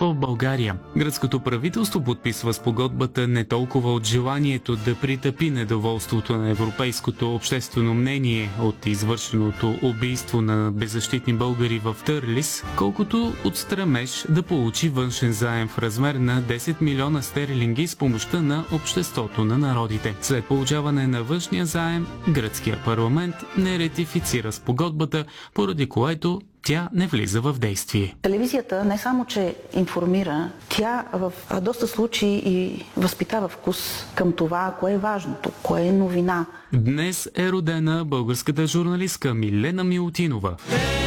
в България. Гръцкото правителство подписва спогодбата не толкова от желанието да притъпи недоволството на европейското обществено мнение от извършеното убийство на беззащитни българи в Търлис, колкото от стремеж да получи външен заем в размер на 10 милиона стерлинги с помощта на обществото на народите. След получаване на външния заем, гръцкия парламент не ратифицира спогодбата, поради което тя не влиза в действие. Телевизията не само, че информира, тя в доста случаи и възпитава вкус към това, кое е важното, кое е новина. Днес е родена българската журналистка Милена Милутинова.